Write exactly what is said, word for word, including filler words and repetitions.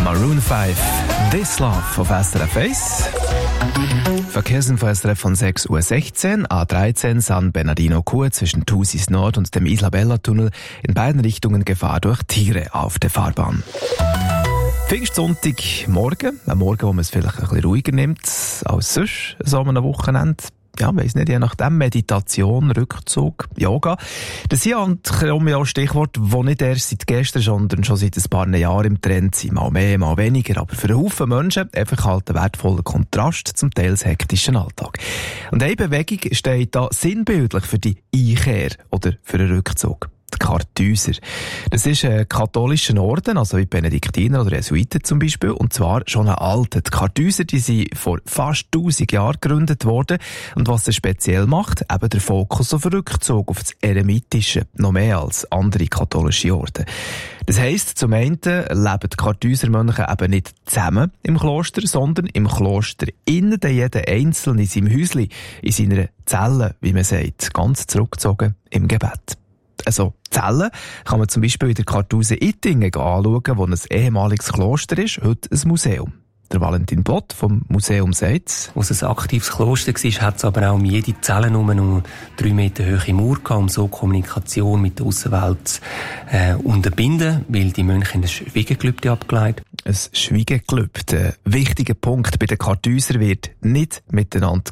Maroon fünf, This Love auf S R F eins. Verkehrsinfo S R F von sechs Uhr sechzehn, A dreizehn San Bernardino-Chur zwischen Thusis Nord und dem Isla-Bella-Tunnel. In beiden Richtungen Gefahr durch Tiere auf der Fahrbahn. Pfingstsonntagmorgen, ein Morgen, wo man es vielleicht ein bisschen ruhiger nimmt als sonst, so am Wochenende. Ja, weiss nicht, je nachdem, Meditation, Rückzug, Yoga. Das sind ja auch Stichworte, die nicht erst seit gestern, sondern schon seit ein paar Jahren im Trend sind. Mal mehr, mal weniger. Aber für einen Haufen Menschen einfach halt ein wertvoller Kontrast zum teils hektischen Alltag. Und eine Bewegung steht da sinnbildlich für die Einkehr oder für einen Rückzug. Die Kartäuser. Das ist ein katholischer Orden, also wie Benediktiner oder Jesuiten zum Beispiel, und zwar schon ein alter. Die Kartäuser, die sind vor fast tausend Jahren gegründet worden, und was sie speziell macht, eben der Fokus auf Rückzug, auf das Eremitische, noch mehr als andere katholische Orden. Das heisst, zum einen leben die Kartäusermönche eben nicht zusammen im Kloster, sondern im Kloster innen, jeder Einzelne in seinem Häusli, in seiner Zelle, wie man sagt, ganz zurückgezogen im Gebet. Also Zellen kann man zum Beispiel in der Kartause Ittingen anschauen, wo ein ehemaliges Kloster ist, heute ein Museum. Der Valentin Bott vom Museum sagt, wo es ein aktives Kloster war, hat es aber auch um jede Zelle nur noch drei Meter hohe Mauer gehabt, um so Kommunikation mit der Aussenwelt äh, unterbinden, weil die Mönche ein Schweigegelübde abgelegt. Ein Schweigegelübde. Ein wichtiger Punkt bei den Kartäusern wird nicht miteinander